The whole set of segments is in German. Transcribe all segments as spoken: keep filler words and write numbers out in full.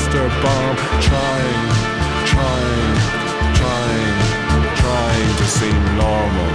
cluster bomb, trying, trying, trying, trying to seem normal.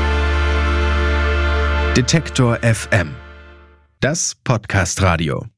Detektor F M. Das Podcast-Radio.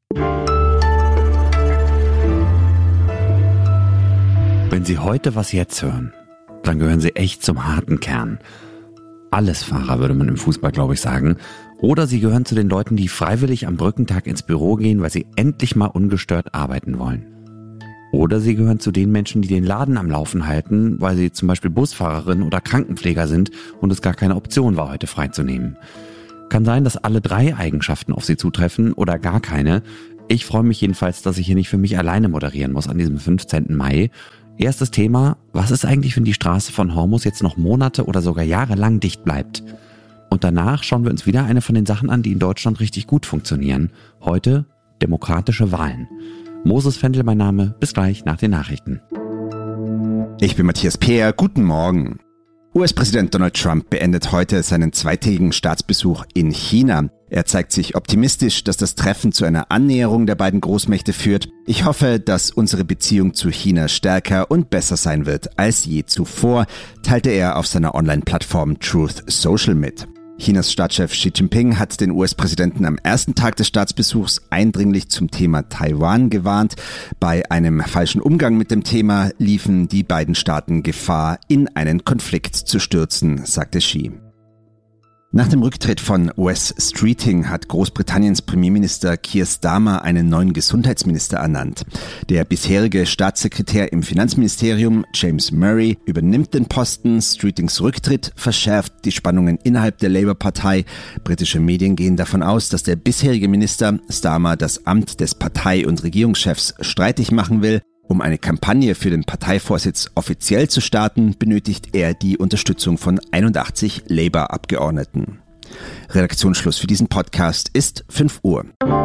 Wenn Sie heute was jetzt hören, dann gehören Sie echt zum harten Kern. Allesfahrer, würde man im Fußball, glaube ich, sagen. Oder Sie gehören zu den Leuten, die freiwillig am Brückentag ins Büro gehen, weil sie endlich mal ungestört arbeiten wollen. Oder Sie gehören zu den Menschen, die den Laden am Laufen halten, weil sie zum Beispiel Busfahrerin oder Krankenpfleger sind und es gar keine Option war, heute freizunehmen. Kann sein, dass alle drei Eigenschaften auf Sie zutreffen oder gar keine. Ich freue mich jedenfalls, dass ich hier nicht für mich alleine moderieren muss an diesem fünfzehnten Mai. Erstes Thema: Was ist eigentlich, wenn die Straße von Hormuz jetzt noch Monate oder sogar Jahre lang dicht bleibt? Und danach schauen wir uns wieder eine von den Sachen an, die in Deutschland richtig gut funktionieren. Heute demokratische Wahlen. Moses Fendel mein Name, bis gleich nach den Nachrichten. Ich bin Matthias Peer, guten Morgen. U S-Präsident Donald Trump beendet heute seinen zweitägigen Staatsbesuch in China. Er zeigt sich optimistisch, dass das Treffen zu einer Annäherung der beiden Großmächte führt. Ich hoffe, dass unsere Beziehung zu China stärker und besser sein wird als je zuvor, teilte er auf seiner Online-Plattform Truth Social mit. Chinas Staatschef Xi Jinping hat den U S-Präsidenten am ersten Tag des Staatsbesuchs eindringlich zum Thema Taiwan gewarnt. Bei einem falschen Umgang mit dem Thema liefen die beiden Staaten Gefahr, in einen Konflikt zu stürzen, sagte Xi. Nach dem Rücktritt von Wes Streeting hat Großbritanniens Premierminister Keir Starmer einen neuen Gesundheitsminister ernannt. Der bisherige Staatssekretär im Finanzministerium, James Murray, übernimmt den Posten. Streetings Rücktritt verschärft die Spannungen innerhalb der Labour-Partei. Britische Medien gehen davon aus, dass der bisherige Minister Starmer das Amt des Partei- und Regierungschefs streitig machen will. Um eine Kampagne für den Parteivorsitz offiziell zu starten, benötigt er die Unterstützung von einundachtzig Labour-Abgeordneten. Redaktionsschluss für diesen Podcast ist fünf Uhr.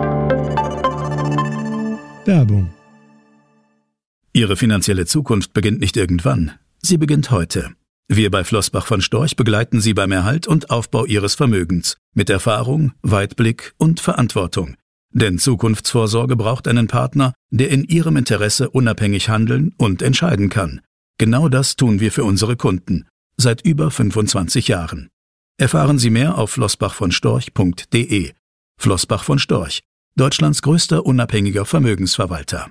Werbung. Ihre finanzielle Zukunft beginnt nicht irgendwann. Sie beginnt heute. Wir bei Flossbach von Storch begleiten Sie beim Erhalt und Aufbau Ihres Vermögens. Mit Erfahrung, Weitblick und Verantwortung. Denn Zukunftsvorsorge braucht einen Partner, der in Ihrem Interesse unabhängig handeln und entscheiden kann. Genau das tun wir für unsere Kunden. Seit über fünfundzwanzig Jahren. Erfahren Sie mehr auf flossbach von storch punkt de. Flossbach von Storch, Deutschlands größter unabhängiger Vermögensverwalter.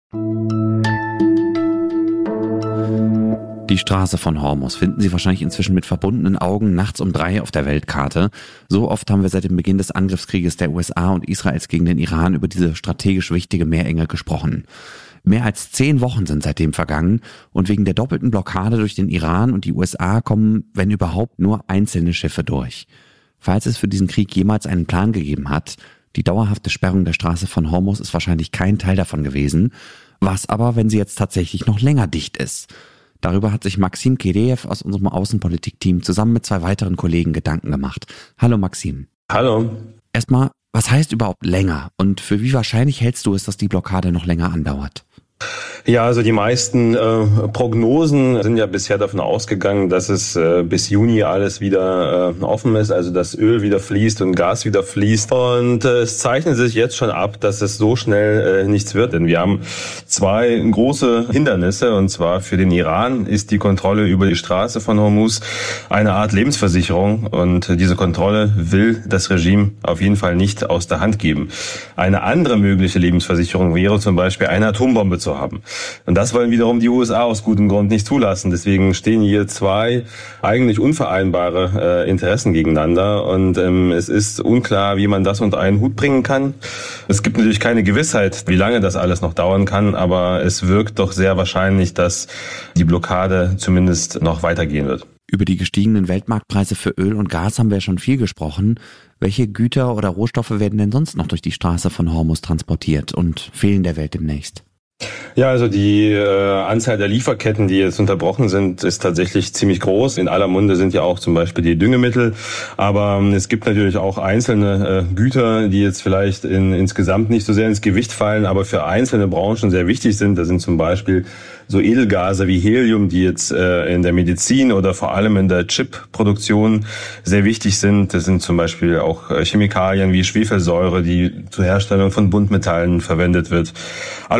Die Straße von Hormuz finden Sie wahrscheinlich inzwischen mit verbundenen Augen nachts um drei auf der Weltkarte. So oft haben wir seit dem Beginn des Angriffskrieges der U S A und Israels gegen den Iran über diese strategisch wichtige Meerenge gesprochen. Mehr als zehn Wochen sind seitdem vergangen und wegen der doppelten Blockade durch den Iran und die U S A kommen, wenn überhaupt, nur einzelne Schiffe durch. Falls es für diesen Krieg jemals einen Plan gegeben hat, die dauerhafte Sperrung der Straße von Hormuz ist wahrscheinlich kein Teil davon gewesen. Was aber, wenn sie jetzt tatsächlich noch länger dicht ist? Darüber hat sich Maxim Kedeev aus unserem Außenpolitik-Team zusammen mit zwei weiteren Kollegen Gedanken gemacht. Hallo Maxim. Hallo. Erstmal, was heißt überhaupt länger? Und für wie wahrscheinlich hältst du es, dass die Blockade noch länger andauert? Ja, also die meisten äh, Prognosen sind ja bisher davon ausgegangen, dass es äh, bis Juni alles wieder äh, offen ist, also dass Öl wieder fließt und Gas wieder fließt. Und äh, es zeichnet sich jetzt schon ab, dass es so schnell äh, nichts wird. Denn wir haben zwei große Hindernisse. Und zwar für den Iran ist die Kontrolle über die Straße von Hormuz eine Art Lebensversicherung. Und äh, diese Kontrolle will das Regime auf jeden Fall nicht aus der Hand geben. Eine andere mögliche Lebensversicherung wäre zum Beispiel eine Atombombe zu haben. Und das wollen wiederum die U S A aus gutem Grund nicht zulassen. Deswegen stehen hier zwei eigentlich unvereinbare äh, Interessen gegeneinander. Und ähm, es ist unklar, wie man das unter einen Hut bringen kann. Es gibt natürlich keine Gewissheit, wie lange das alles noch dauern kann. Aber es wirkt doch sehr wahrscheinlich, dass die Blockade zumindest noch weitergehen wird. Über die gestiegenen Weltmarktpreise für Öl und Gas haben wir schon viel gesprochen. Welche Güter oder Rohstoffe werden denn sonst noch durch die Straße von Hormuz transportiert und fehlen der Welt demnächst? Ja, also die äh, Anzahl der Lieferketten, die jetzt unterbrochen sind, ist tatsächlich ziemlich groß. In aller Munde sind ja auch zum Beispiel die Düngemittel. Aber ähm, es gibt natürlich auch einzelne äh, Güter, die jetzt vielleicht in, insgesamt nicht so sehr ins Gewicht fallen, aber für einzelne Branchen sehr wichtig sind. Das sind zum Beispiel so Edelgase wie Helium, die jetzt äh, in der Medizin oder vor allem in der Chip-Produktion sehr wichtig sind. Das sind zum Beispiel auch äh, Chemikalien wie Schwefelsäure, die zur Herstellung von Buntmetallen verwendet wird. Aluminium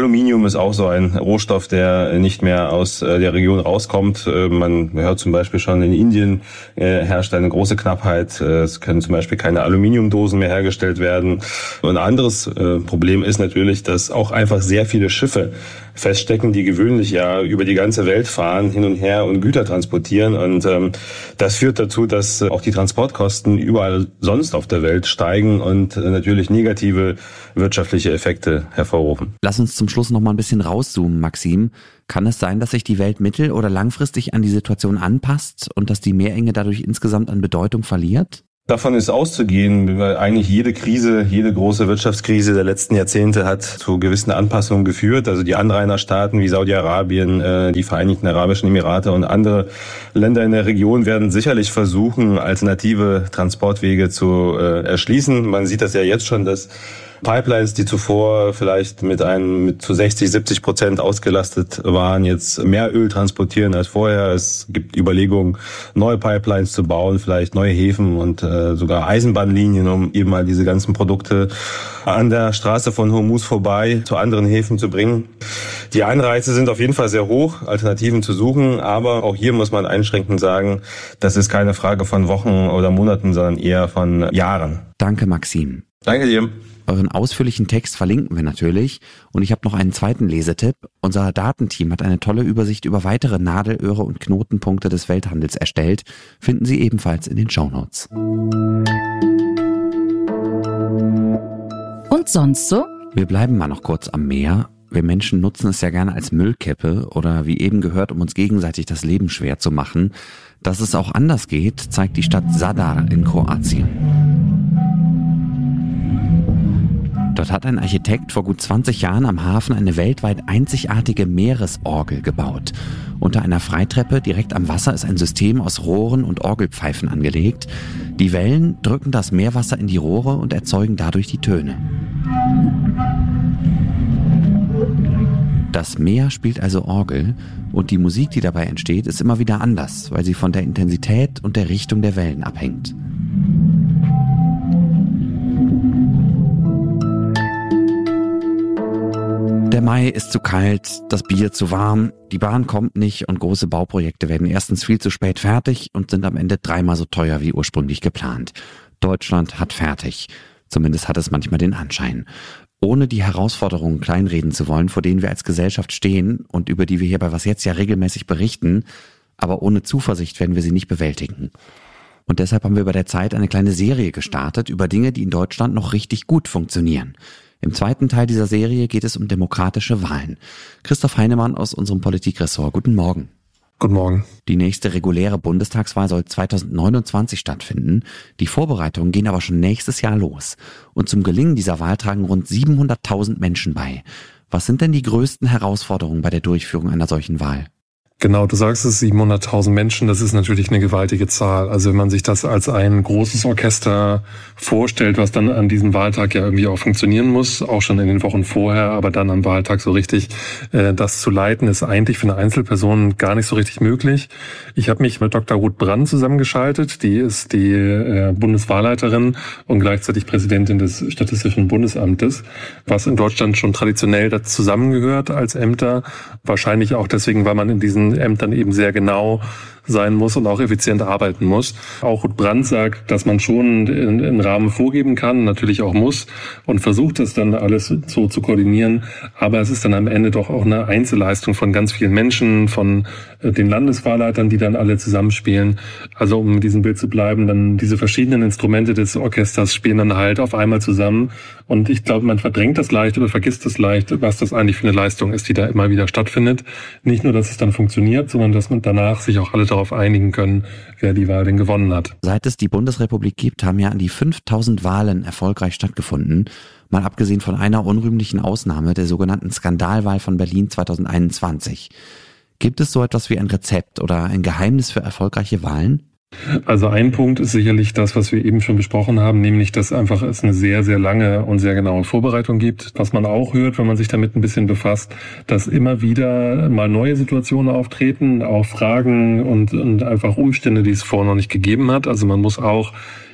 Lithium ist auch so ein Rohstoff, der nicht mehr aus der Region rauskommt. Man hört zum Beispiel schon, in Indien herrscht eine große Knappheit. Es können zum Beispiel keine Aluminiumdosen mehr hergestellt werden. Und ein anderes Problem ist natürlich, dass auch einfach sehr viele Schiffe feststecken, die gewöhnlich ja über die ganze Welt fahren, hin und her und Güter transportieren. Und ähm, das führt dazu, dass auch die Transportkosten überall sonst auf der Welt steigen und äh, natürlich negative wirtschaftliche Effekte hervorrufen. Lass uns zum Schluss noch mal ein bisschen rauszoomen, Maxim. Kann es sein, dass sich die Welt mittel- oder langfristig an die Situation anpasst und dass die Meerenge dadurch insgesamt an Bedeutung verliert? Davon ist auszugehen, weil eigentlich jede Krise, jede große Wirtschaftskrise der letzten Jahrzehnte hat zu gewissen Anpassungen geführt. Also die Anrainerstaaten wie Saudi-Arabien, die Vereinigten Arabischen Emirate und andere Länder in der Region werden sicherlich versuchen, alternative Transportwege zu erschließen. Man sieht das ja jetzt schon, dass Pipelines, die zuvor vielleicht mit einem mit zu sechzig, siebzig Prozent ausgelastet waren, jetzt mehr Öl transportieren als vorher. Es gibt Überlegungen, neue Pipelines zu bauen, vielleicht neue Häfen und äh, sogar Eisenbahnlinien, um eben mal diese ganzen Produkte an der Straße von Hormuz vorbei zu anderen Häfen zu bringen. Die Anreize sind auf jeden Fall sehr hoch, Alternativen zu suchen, aber auch hier muss man einschränkend sagen, das ist keine Frage von Wochen oder Monaten, sondern eher von Jahren. Danke, Maxim. Danke dir. Euren ausführlichen Text verlinken wir natürlich und ich habe noch einen zweiten Lesetipp. Unser Datenteam hat eine tolle Übersicht über weitere Nadelöhre und Knotenpunkte des Welthandels erstellt. Finden Sie ebenfalls in den Shownotes. Und sonst so? Wir bleiben mal noch kurz am Meer. Wir Menschen nutzen es ja gerne als Müllkippe oder wie eben gehört, um uns gegenseitig das Leben schwer zu machen. Dass es auch anders geht, zeigt die Stadt Zadar in Kroatien. Dort hat ein Architekt vor gut zwanzig Jahren am Hafen eine weltweit einzigartige Meeresorgel gebaut. Unter einer Freitreppe direkt am Wasser ist ein System aus Rohren und Orgelpfeifen angelegt. Die Wellen drücken das Meerwasser in die Rohre und erzeugen dadurch die Töne. Das Meer spielt also Orgel und die Musik, die dabei entsteht, ist immer wieder anders, weil sie von der Intensität und der Richtung der Wellen abhängt. Der Mai ist zu kalt, das Bier zu warm, die Bahn kommt nicht und große Bauprojekte werden erstens viel zu spät fertig und sind am Ende dreimal so teuer wie ursprünglich geplant. Deutschland hat fertig. Zumindest hat es manchmal den Anschein. Ohne die Herausforderungen kleinreden zu wollen, vor denen wir als Gesellschaft stehen und über die wir hier bei Was Jetzt ja regelmäßig berichten, aber ohne Zuversicht werden wir sie nicht bewältigen. Und deshalb haben wir bei der Zeit eine kleine Serie gestartet über Dinge, die in Deutschland noch richtig gut funktionieren. Im zweiten Teil dieser Serie geht es um demokratische Wahlen. Christoph Heinemann aus unserem Politikressort, guten Morgen. Guten Morgen. Die nächste reguläre Bundestagswahl soll zweitausendneunundzwanzig stattfinden. Die Vorbereitungen gehen aber schon nächstes Jahr los. Und zum Gelingen dieser Wahl tragen rund siebenhunderttausend Menschen bei. Was sind denn die größten Herausforderungen bei der Durchführung einer solchen Wahl? Genau, du sagst es, siebenhunderttausend Menschen, das ist natürlich eine gewaltige Zahl. Also wenn man sich das als ein großes Orchester vorstellt, was dann an diesem Wahltag ja irgendwie auch funktionieren muss, auch schon in den Wochen vorher, aber dann am Wahltag so richtig, äh, das zu leiten, ist eigentlich für eine Einzelperson gar nicht so richtig möglich. Ich habe mich mit Doktor Ruth Brandt zusammengeschaltet, die ist die äh, Bundeswahlleiterin und gleichzeitig Präsidentin des Statistischen Bundesamtes, was in Deutschland schon traditionell dazu zusammengehört als Ämter, wahrscheinlich auch deswegen, weil man in diesen Ämtern eben sehr genau sein muss und auch effizient arbeiten muss. Auch Ruth Brandt sagt, dass man schon einen Rahmen vorgeben kann, natürlich auch muss und versucht das dann alles so zu koordinieren. Aber es ist dann am Ende doch auch eine Einzelleistung von ganz vielen Menschen, von den Landeswahlleitern, die dann alle zusammenspielen. Also um mit diesem Bild zu bleiben, dann diese verschiedenen Instrumente des Orchesters spielen dann halt auf einmal zusammen. Und ich glaube, man verdrängt das leicht oder vergisst das leicht, was das eigentlich für eine Leistung ist, die da immer wieder stattfindet. Nicht nur, dass es dann funktioniert, sondern dass man danach sich auch alle darauf einigen können, wer die Wahl denn gewonnen hat. Seit es die Bundesrepublik gibt, haben ja an die fünftausend Wahlen erfolgreich stattgefunden. Mal abgesehen von einer unrühmlichen Ausnahme, der sogenannten Skandalwahl von Berlin zweitausendeinundzwanzig. Gibt es so etwas wie ein Rezept oder ein Geheimnis für erfolgreiche Wahlen? Also ein Punkt ist sicherlich das, was wir eben schon besprochen haben, nämlich, dass einfach es eine sehr, sehr lange und sehr genaue Vorbereitung gibt. Was man auch hört, wenn man sich damit ein bisschen befasst, dass immer wieder mal neue Situationen auftreten, auch Fragen und, und einfach Umstände, die es vorher noch nicht gegeben hat. Also man muss auch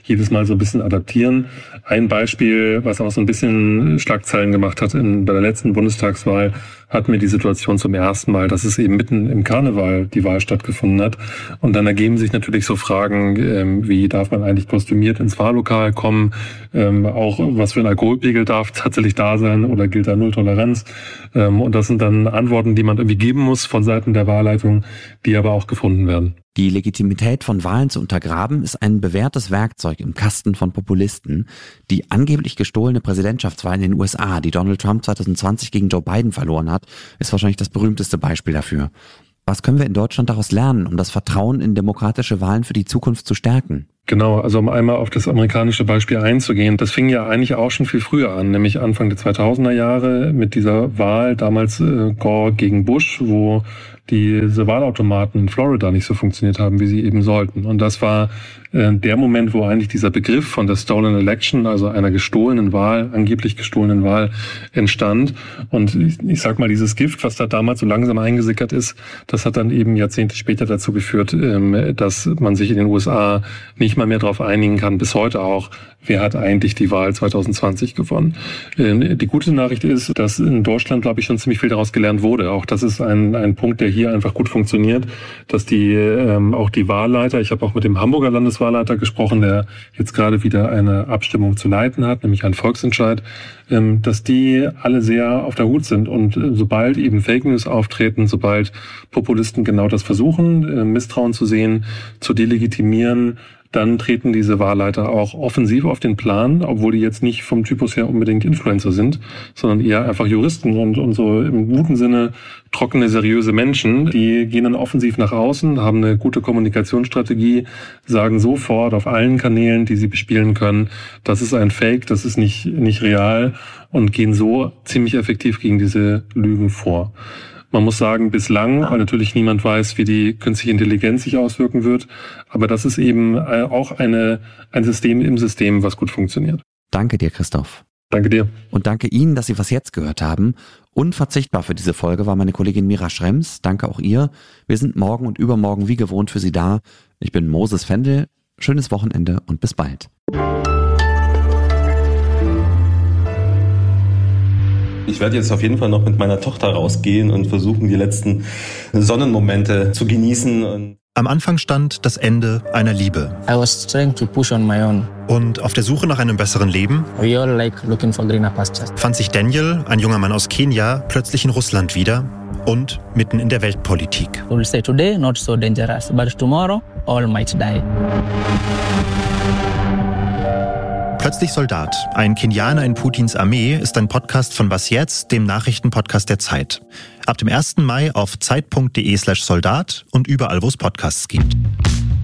jedes Mal so ein bisschen adaptieren. Ein Beispiel, was auch so ein bisschen Schlagzeilen gemacht hat in, bei der letzten Bundestagswahl, hatten wir die Situation zum ersten Mal, dass es eben mitten im Karneval die Wahl stattgefunden hat. Und dann ergeben sich natürlich so Fragen, ähm, wie darf man eigentlich kostümiert ins Wahllokal kommen? Ähm, auch was für ein Alkoholpegel darf tatsächlich da sein oder gilt da Nulltoleranz? Ähm, und das sind dann Antworten, die man irgendwie geben muss von Seiten der Wahlleitung, die aber auch gefunden werden. Die Legitimität von Wahlen zu untergraben ist ein bewährtes Werkzeug im Kasten von Populisten. Die angeblich gestohlene Präsidentschaftswahl in den U S A, die Donald Trump zwanzig zwanzig gegen Joe Biden verloren hat, ist wahrscheinlich das berühmteste Beispiel dafür. Was können wir in Deutschland daraus lernen, um das Vertrauen in demokratische Wahlen für die Zukunft zu stärken? Genau, also um einmal auf das amerikanische Beispiel einzugehen, das fing ja eigentlich auch schon viel früher an, nämlich Anfang der zweitausender Jahre mit dieser Wahl, damals äh, Gore gegen Bush, wo diese Wahlautomaten in Florida nicht so funktioniert haben, wie sie eben sollten. Und das war äh, der Moment, wo eigentlich dieser Begriff von der Stolen Election, also einer gestohlenen Wahl, angeblich gestohlenen Wahl, entstand. Und ich, ich sag mal, dieses Gift, was da damals so langsam eingesickert ist, das hat dann eben Jahrzehnte später dazu geführt, ähm, dass man sich in den U S A nicht mal mehr darauf einigen kann, bis heute auch, wer hat eigentlich die Wahl zwanzig zwanzig gewonnen. Ähm, die gute Nachricht ist, dass in Deutschland, glaube ich, schon ziemlich viel daraus gelernt wurde. Auch das ist ein, ein Punkt, der hier einfach gut funktioniert, dass die ähm, auch die Wahlleiter, ich habe auch mit dem Hamburger Landeswahlleiter gesprochen, der jetzt gerade wieder eine Abstimmung zu leiten hat, nämlich einen Volksentscheid, ähm, dass die alle sehr auf der Hut sind und äh, sobald eben Fake News auftreten, sobald Populisten genau das versuchen, äh, Misstrauen zu sehen, zu delegitimieren, dann treten diese Wahlleiter auch offensiv auf den Plan, obwohl die jetzt nicht vom Typus her unbedingt Influencer sind, sondern eher einfach Juristen und, und so im guten Sinne trockene, seriöse Menschen. Die gehen dann offensiv nach außen, haben eine gute Kommunikationsstrategie, sagen sofort auf allen Kanälen, die sie bespielen können, das ist ein Fake, das ist nicht, nicht real und gehen so ziemlich effektiv gegen diese Lügen vor. Man muss sagen, bislang, weil natürlich niemand weiß, wie die künstliche Intelligenz sich auswirken wird, aber das ist eben auch eine, ein System im System, was gut funktioniert. Danke dir, Christoph. Danke dir. Und danke Ihnen, dass Sie was jetzt gehört haben. Unverzichtbar für diese Folge war meine Kollegin Mira Schrems. Danke auch ihr. Wir sind morgen und übermorgen wie gewohnt für Sie da. Ich bin Moses Fendel. Schönes Wochenende und bis bald. Ich werde jetzt auf jeden Fall noch mit meiner Tochter rausgehen und versuchen, die letzten Sonnenmomente zu genießen. Und Am Anfang stand das Ende einer Liebe. I was trying to push on my own. Und auf der Suche nach einem besseren Leben We all like looking for greener pastures. fand sich Daniel, ein junger Mann aus Kenia, plötzlich in Russland wieder und mitten in der Weltpolitik. We will say today not so dangerous, but tomorrow all might die. Plötzlich Soldat, ein Kenianer in Putins Armee, ist ein Podcast von Was Jetzt, dem Nachrichtenpodcast der Zeit. Ab dem ersten Mai auf zeit punkt de slash Soldat und überall, wo es Podcasts gibt.